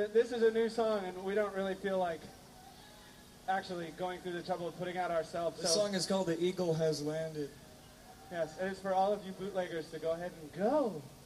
this is a new song, and we don't really feel like actually going through the trouble of putting out ourselves. This song is called "The Eagle Has Landed." Yes, it is for all of you bootleggers to go ahead and go.